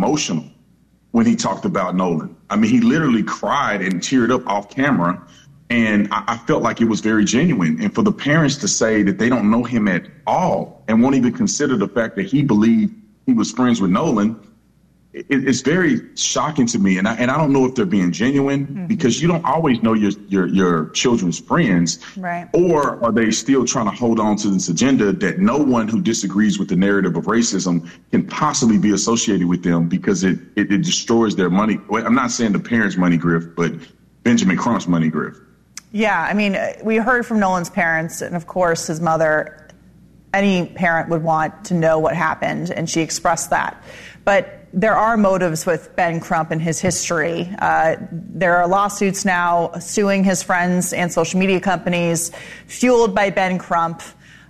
emotional when he talked about Nolan. I mean, he literally cried and teared up off camera. And I felt like it was very genuine. And for the parents to say that they don't know him at all and won't even consider the fact that he believed he was friends with Nolan, it's very shocking to me. And I don't know if they're being genuine because you don't always know your children's friends. Right. Or are they still trying to hold on to this agenda that no one who disagrees with the narrative of racism can possibly be associated with them because it destroys their money. Well, I'm not saying the parents' money grift, but Benjamin Crump's money grift. Yeah, I mean, we heard from Nolan's parents and, of course, his mother. Any parent would want to know what happened, and she expressed that. But there are motives with Ben Crump and his history. There are lawsuits now suing his friends and social media companies fueled by Ben Crump.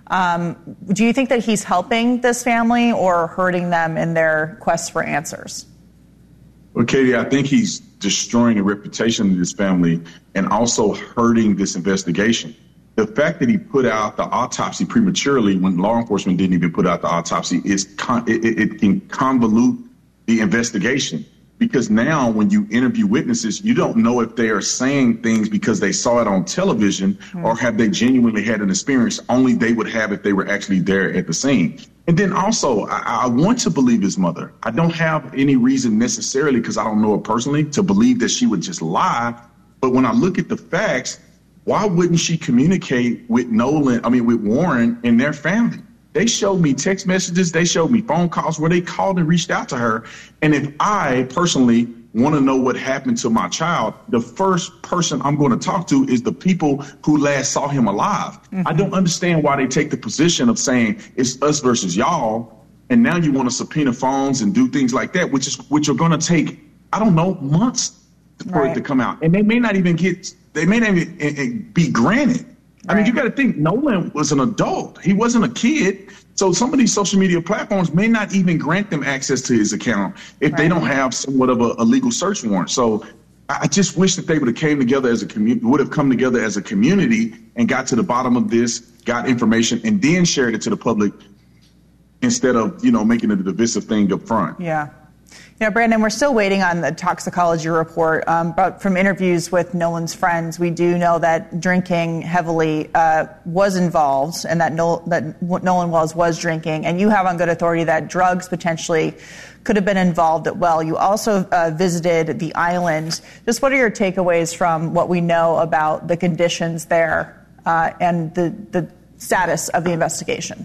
Do you think that he's helping this family or hurting them in their quest for answers? Well, Katie, I think he's destroying the reputation of this family and also hurting this investigation. The fact that he put out the autopsy prematurely when law enforcement didn't even put out the autopsy it can convolute the investigation. Because now when you interview witnesses, you don't know if they are saying things because they saw it on television or have they genuinely had an experience only they would have if they were actually there at the scene. And then also, I want to believe his mother. I don't have any reason necessarily, because I don't know her personally, to believe that she would just lie. But when I look at the facts, why wouldn't she communicate with with Warren and their family? They showed me text messages. They showed me phone calls where they called and reached out to her. And if I personally want to know what happened to my child, the first person I'm going to talk to is the people who last saw him alive. I don't understand why they take the position of saying it's us versus y'all. And now you want to subpoena phones and do things like that, which are going to take, I don't know, months for it to come out. And they may not even be granted. I mean, you got to think Nolan was an adult. He wasn't a kid. So some of these social media platforms may not even grant them access to his account if they don't have somewhat of a legal search warrant. So I just wish that they would have come together as a community and got to the bottom of this, got information, and then shared it to the public instead of, making it a divisive thing up front. Yeah. Brandon, we're still waiting on the toxicology report, but from interviews with Nolan's friends, we do know that drinking heavily was involved and that Nolan was drinking. And you have on good authority that drugs potentially could have been involved as well. You also visited the island. Just what are your takeaways from what we know about the conditions there and the status of the investigation?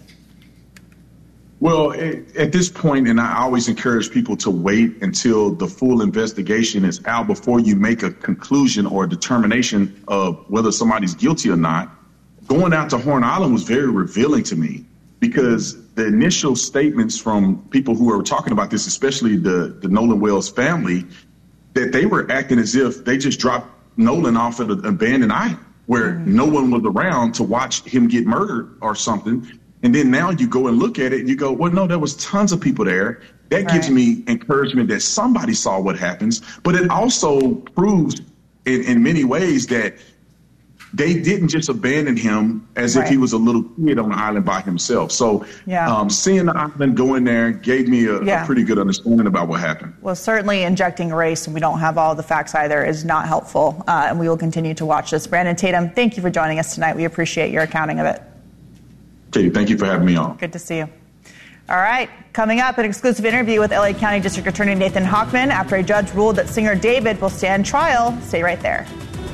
Well, at this point, and I always encourage people to wait until the full investigation is out before you make a conclusion or a determination of whether somebody's guilty or not. Going out to Horn Island was very revealing to me because the initial statements from people who were talking about this, especially the Nolan Wells family, that they were acting as if they just dropped Nolan off at an abandoned island where no one was around to watch him get murdered or something. And then now you go and look at it and you go, well, no, there was tons of people there. That gives me encouragement that somebody saw what happens. But it also proves in many ways that they didn't just abandon him as if he was a little kid on the island by himself. So seeing the island go in there gave me a pretty good understanding about what happened. Well, certainly injecting race, and we don't have all the facts either, is not helpful. And we will continue to watch this. Brandon Tatum, thank you for joining us tonight. We appreciate your accounting of it. Katie, thank you for having me on. Good to see you. All right, coming up, an exclusive interview with LA County District Attorney Nathan Hochman after a judge ruled that singer David will stand trial. Stay right there.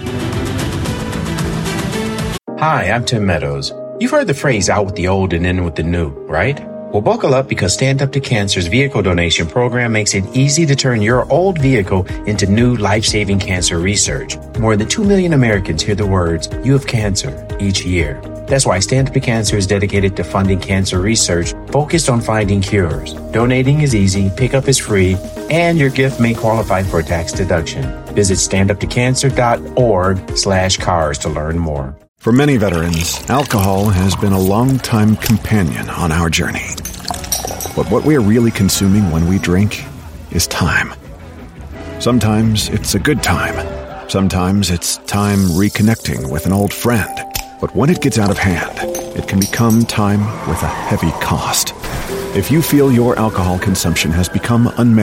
Hi, I'm Tim Meadows. You've heard the phrase out with the old and in with the new, right? Well, buckle up because Stand Up to Cancer's vehicle donation program makes it easy to turn your old vehicle into new life-saving cancer research. More than 2 million Americans hear the words, "You have cancer," each year. That's why Stand Up to Cancer is dedicated to funding cancer research focused on finding cures. Donating is easy, pickup is free, and your gift may qualify for a tax deduction. Visit standuptocancer.org/cars to learn more. For many veterans, alcohol has been a long-time companion on our journey. But what we are really consuming when we drink is time. Sometimes it's a good time. Sometimes it's time reconnecting with an old friend. But when it gets out of hand, it can become time with a heavy cost. If you feel your alcohol consumption has become unmanageable,